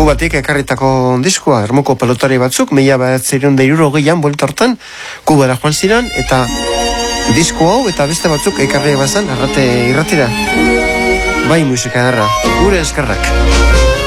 Kubatik ekarritako diskoa, ermoko pelotari batzuk, 1960an buelta hortan, Kubara joan ziren, eta disko hau eta beste batzuk ekarri bazan, irratira. Bai musika darra, gure eskerrak.